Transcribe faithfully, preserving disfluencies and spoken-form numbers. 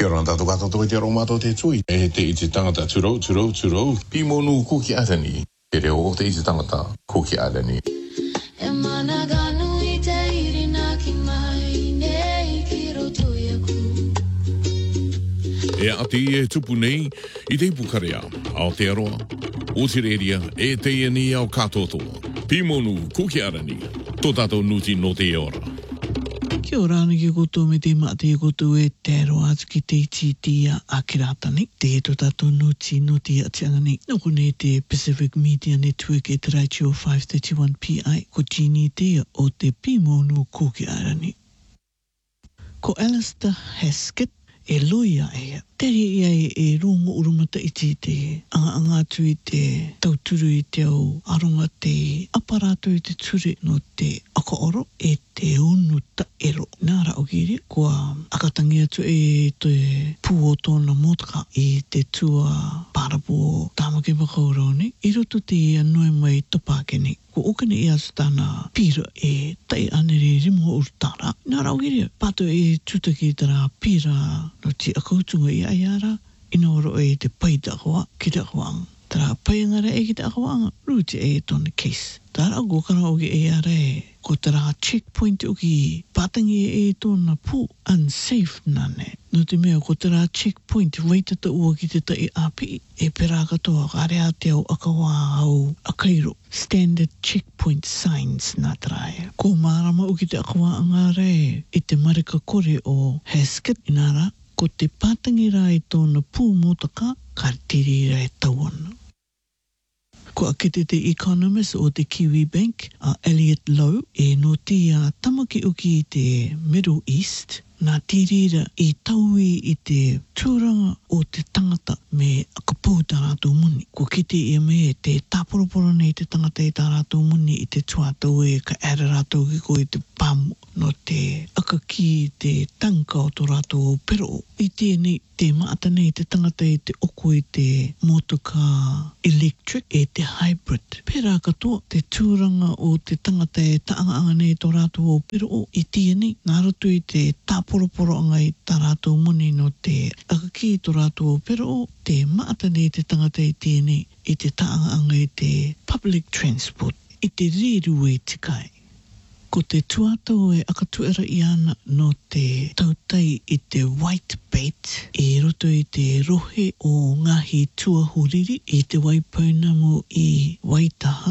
Kia ora tātou katoa i te aromato te tui. E te i te tangata turou, turou, turou. Pimonu kuki arani. Te reo o te i te tangata kuki arani. E mana ganu i te irina ki mai nei ki roto i aku. E ati e tupu nei i te ipukarea ao te aroa. O te reria e te iani ao katotoa. Pimonu kuki arani. Tō tātou nuti no te ora. Kia ora ana ki koutou me te mate e koutou e te aroa atu ki te iti tia a kiratani. Te e tō tātou nuti no te atianga nei. Nō kone te Pacific Media Network e te Raichio five thirty-one P I ko Gini Tia o te Pimonu kuki arani. Ko Alistair Haskett e loia ea. Teri ia e, e rongo urumata i te te anga anga atu i te tauturu i te au aronga te aparato i te ture no te akaoro e te unu ta ero. Nā rao kiri, kua akatangi atu e te pū o tōna motaka i te tua parapo o Tāmaki Whakauroni. I roto te anoi mai topakeni. Ko okane i atu tāna pira e tai anere rimo urutara. Nā rao kiri, pato e tutaki tara pira no te akautunga i aiara, ino oro e te pai te akawa, ki te akawanga. Tara pai ngara e ki te akawanga, ruti e tōna case. Tara go kara oki e ara e, ko tara checkpoint oki patangi e tōna pū unsafe nane. No te mea, ko tara checkpoint waitata ua ki te tai api, e pera katoa karea te au akawa au akairo. Standard checkpoint signs nā tarae. Ko marama oki te akawa angara e, i te marika kore o Haskett inara, ko te patangi rā i tōna pū motaka, ka tiri rā e tauana. Ko akete te economist o te Kiwi Bank, a Elliot Lowe, e no te a tamaki uki i te Middle East, nā tirira i taui i te tūranga o te tangata me akapau tā rātou muni. Ko kite i me e te tāporoporo nei te tangata i tā rātou muni i te tuatau e ka ara rātou ki ko i te pāmu no te akaki i te tanka o tō rātou o pero. I tēnei te maata nei te tangata i te oko i te motoka electric e te hybrid. Pērā katoa te tūranga o te tangata e taanga nei tō rātou o pero i tēnei nā roto i te tāporoporo anga i tā rātou muni no te akaki i tō rātou o pero te maata nei te tangata i tēnei i te taanga anga i te public transport i te riru e te kai. Ko te tuatau e akatuera i ana no te tautai i te white bait e roto i te rohe o ngahi tuahuriri i te waipaunamu i Waitaha.